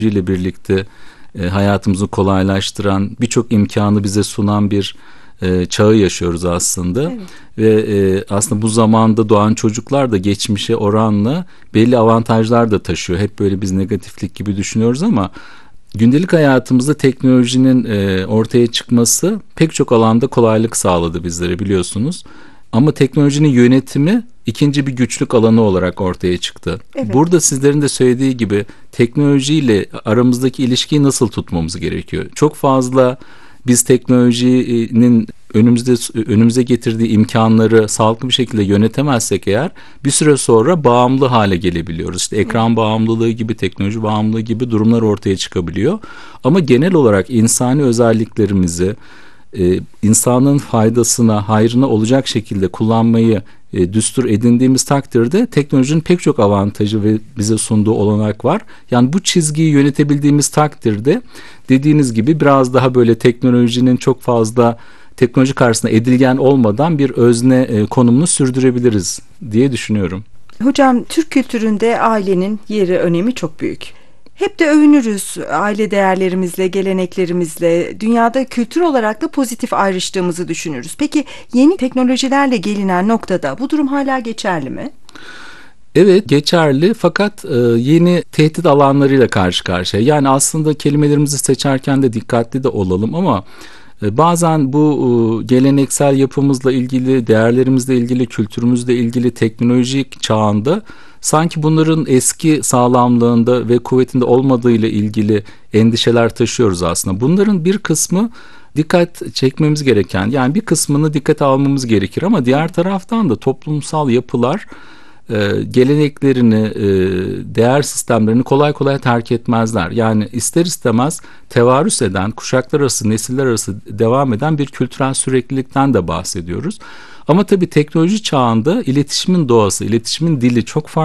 ile birlikte hayatımızı kolaylaştıran, birçok imkanı bize sunan bir çağı yaşıyoruz aslında. Evet. Ve aslında bu zamanda doğan çocuklar da geçmişe oranla belli avantajlar da taşıyor. Hep böyle biz negatiflik gibi düşünüyoruz ama gündelik hayatımızda teknolojinin ortaya çıkması pek çok alanda kolaylık sağladı bizlere, biliyorsunuz. Ama teknolojinin yönetimi ikinci bir güçlük alanı olarak ortaya çıktı. Evet. Burada sizlerin de söylediği gibi teknolojiyle aramızdaki ilişkiyi nasıl tutmamız gerekiyor? Çok fazla biz teknolojinin önümüze getirdiği imkanları sağlıklı bir şekilde yönetemezsek eğer, bir süre sonra bağımlı hale gelebiliyoruz. İşte ekran bağımlılığı gibi, teknoloji bağımlılığı gibi durumlar ortaya çıkabiliyor. Ama genel olarak insani özelliklerimizi insanın faydasına, hayrına olacak şekilde kullanmayı düstur edindiğimiz takdirde teknolojinin pek çok avantajı ve bize sunduğu olanak var. Yani bu çizgiyi yönetebildiğimiz takdirde, dediğiniz gibi biraz daha böyle teknolojinin çok fazla teknoloji karşısında edilgen olmadan bir özne konumunu sürdürebiliriz diye düşünüyorum. Hocam, Türk kültüründe ailenin yeri, önemi çok büyük. Hep de övünürüz aile değerlerimizle, geleneklerimizle. Dünyada kültür olarak da pozitif ayrıştığımızı düşünürüz. Peki yeni teknolojilerle gelinen noktada bu durum hala geçerli mi? Evet, geçerli, fakat yeni tehdit alanlarıyla karşı karşıya. Yani aslında kelimelerimizi seçerken de dikkatli de olalım ama bazen bu geleneksel yapımızla ilgili, değerlerimizle ilgili, kültürümüzle ilgili teknolojik çağında sanki bunların eski sağlamlığında ve kuvvetinde olmadığıyla ilgili endişeler taşıyoruz aslında. Bunların bir kısmı dikkat çekmemiz gereken, yani bir kısmını dikkate almamız gerekir ama diğer taraftan da toplumsal yapılar geleneklerini, değer sistemlerini kolay kolay terk etmezler. Yani ister istemez tevarüs eden, kuşaklar arası, nesiller arası devam eden bir kültürel süreklilikten de bahsediyoruz. Ama tabii teknoloji çağında iletişimin doğası, iletişimin dili çok farklı.